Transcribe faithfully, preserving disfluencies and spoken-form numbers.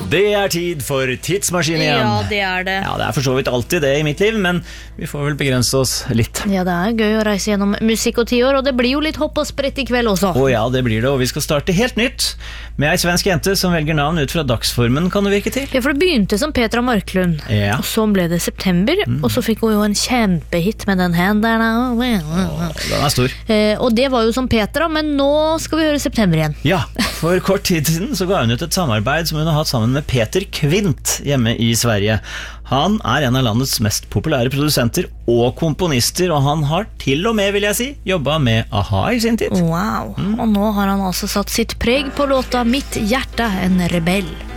Det er tid for tidsmaskin igjen. Ja, det er det. Ja, det er for så vidt alltid det i mitt liv, men vi får vel begrense oss litt. Ja, det er gøy å reise gjennom musikk og tiår, og det blir jo litt hopp og sprett i kveld også. Å ja, det blir det, og vi skal starte helt nytt med ei svensk jente som velger navn ut fra dagsformen, kan det virke til. Ja, for det begynte som Petra Marklund, Ja. og så ble det september, Mm. og så fikk hun jo en kjempehit med den henderne. Å, den er stor. Eh, og det var jo som Petra, men nå skal vi høre september igjen. Ja, for kort tid siden så ga hun ut et samarbeid som hun har hatt sammen med Peter Kvint hjemme i Sverige. Han er en av landets mest populære produsenter og komponister, og han har til og med, vil jeg si, jobbet med A-ha i sin tid. Wow, og nå har han altså satt sitt preg på låta Mitt hjerte en rebell.